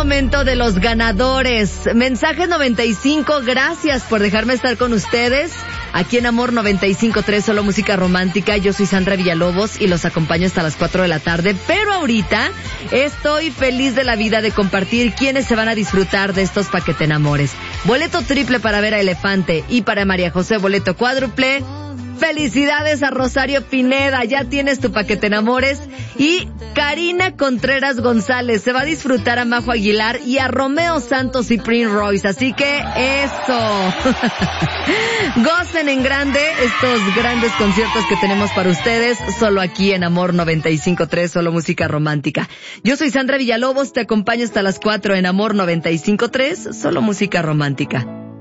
momento de los ganadores. Mensaje 95, gracias por dejarme estar con ustedes. Aquí en Amor 95.3, solo música romántica. Yo soy Sandra Villalobos y los acompaño hasta las 4 de la tarde. Pero ahorita estoy feliz de la vida de compartir quiénes se van a disfrutar de estos paquete enamores. Boleto triple para ver a Elefante y para María José boleto cuádruple. Felicidades a Rosario Pineda, ya tienes tu paquete enamores. Y Karina Contreras González se va a disfrutar a Majo Aguilar y a Romeo Santos y Prince Royce, así que eso. Gocen en grande estos grandes conciertos que tenemos para ustedes, solo aquí en Amor 95.3, solo música romántica. Yo soy Sandra Villalobos, te acompaño hasta las 4 en Amor 95.3, solo música romántica.